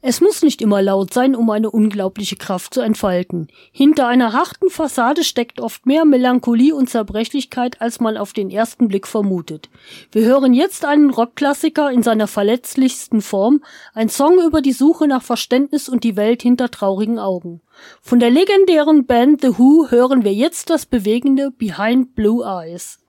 Es muss nicht immer laut sein, um eine unglaubliche Kraft zu entfalten. Hinter einer harten Fassade steckt oft mehr Melancholie und Zerbrechlichkeit, als man auf den ersten Blick vermutet. Wir hören jetzt einen Rockklassiker in seiner verletzlichsten Form, ein Song über die Suche nach Verständnis und die Welt hinter traurigen Augen. Von der legendären Band The Who hören wir jetzt das bewegende Behind Blue Eyes.